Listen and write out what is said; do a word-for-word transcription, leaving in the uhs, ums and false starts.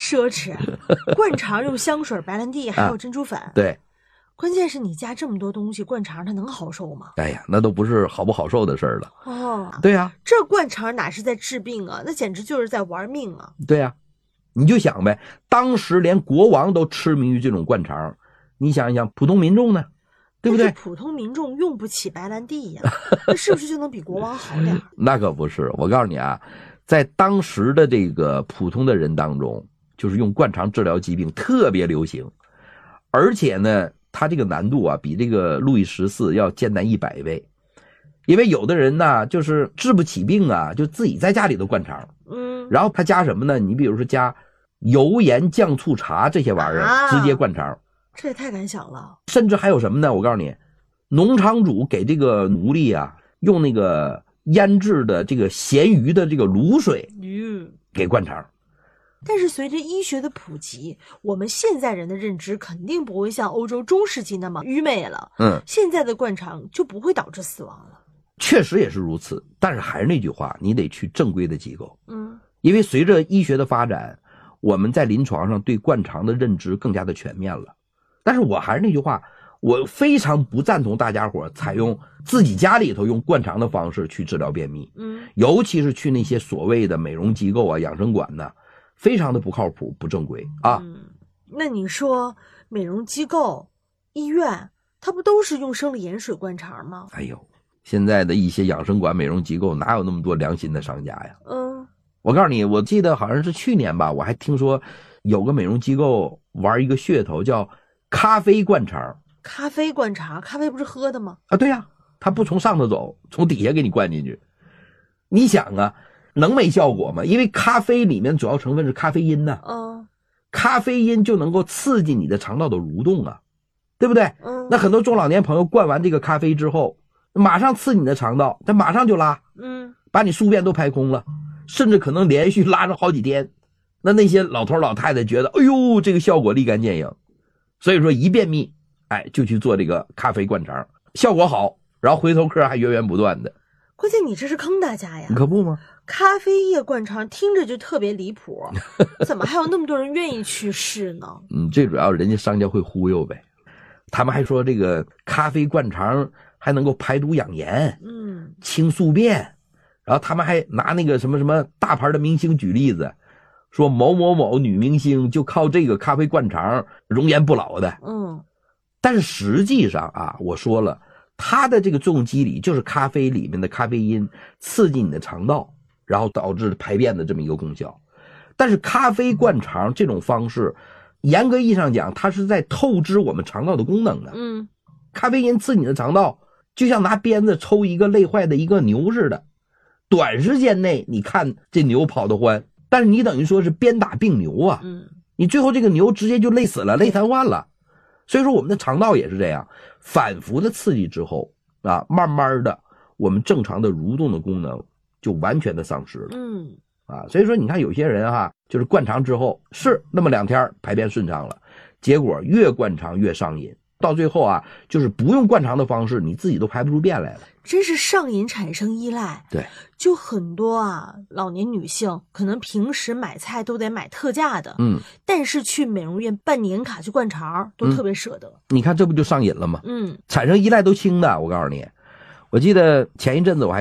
奢侈，灌肠用香水、白兰地还有珍珠粉、啊、 对， 关键是你加这么多东西，灌肠它能好受吗？ 哎呀，那都不是好不好受的事儿了。 哦， 对啊， 这灌肠哪是在治病啊，那简直就是在玩命啊。 对啊，你就想呗，当时连国王都痴迷于这种灌肠，你想一想普通民众呢，对不对？ 普通民众用不起白兰地呀，那是不是就能比国王好点？ 那可不是，我告诉你啊，在当时的这个普通的人当中，就是用灌肠治疗疾病特别流行，而且呢，它这个难度啊，比这个路易十四要艰难一百倍。因为有的人呢，就是治不起病啊，就自己在家里头灌肠，嗯，然后他加什么呢？你比如说加油盐酱醋茶这些玩意儿、啊，直接灌肠。 这也太敢想了。 甚至还有什么呢？我告诉你，农场主给这个奴隶啊，用那个腌制的这个咸鱼的这个卤水给灌肠。 但是随着医学的普及，我们现在人的认知肯定不会像欧洲中世纪那么愚昧了。嗯，现在的灌肠就不会导致死亡了。 确实也是如此，但是还是那句话，你得去正规的机构。嗯，因为随着医学的发展，我们在临床上对灌肠的认知更加的全面了。但是我还是那句话，我非常不赞同大家伙采用自己家里头用灌肠的方式去治疗便秘。嗯，尤其是去那些所谓的美容机构啊、养生馆呢，非常的不靠谱、不正规啊。 嗯，那你说美容机构、医院，它不都是用生理盐水灌肠吗？ 哎呦，现在的一些养生馆、美容机构哪有那么多良心的商家呀？嗯，我告诉你，我记得好像是去年吧，我还听说有个美容机构玩一个噱头叫咖啡灌肠。 咖啡灌肠，咖啡不是喝的吗？ 啊，对呀、啊，它不从上头走，从底下给你灌进去。你想啊，能没效果吗？因为咖啡里面主要成分是咖啡因呢、啊。嗯，咖啡因就能够刺激你的肠道的蠕动啊，对不对？嗯，那很多中老年朋友灌完这个咖啡之后，马上刺激你的肠道，它马上就拉，嗯，把你宿便都排空了，甚至可能连续拉上好几天。那那些老头老太太觉得，哎呦，这个效果立竿见影，所以说一便秘，哎，就去做这个咖啡灌肠，效果好，然后回头客还源源不断的。 关键你这是坑大家呀！ 可不吗？ 咖啡液灌肠听着就特别离谱，怎么还有那么多人愿意去试呢？ 嗯，最主要人家商家会忽悠呗。他们还说这个咖啡灌肠还能够排毒养颜，嗯，清宿便，然后他们还拿那个什么什么大牌的明星举例子，说某某某女明星就靠这个咖啡灌肠容颜不老的。嗯，但是实际上啊，我说了，它的这个作用机理就是咖啡里面的咖啡因刺激你的肠道，然后导致排便的这么一个功效。但是咖啡灌肠这种方式，严格意义上讲，它是在透支我们肠道的功能的。嗯，咖啡因刺激你的肠道，就像拿鞭子抽一个累坏的一个牛似的，短时间内你看这牛跑得欢，但是你等于说是鞭打病牛啊。嗯，你最后这个牛直接就累死了，累瘫痪了。所以说我们的肠道也是这样，反复的刺激之后啊，慢慢的我们正常的蠕动的功能就完全的丧失了。嗯，啊，所以说你看有些人哈，就是灌肠之后是那么两天排便顺畅了，结果越灌肠越上瘾，到最后啊，就是不用灌肠的方式，你自己都排不出便来了。 真是上瘾产生依赖。 对， 就很多啊，老年女性可能平时买菜都得买特价的，嗯，但是去美容院办年卡去灌肠都特别舍得。嗯， 你看这不就上瘾了吗？嗯，产生依赖都轻的，我告诉你，我记得前一阵子我还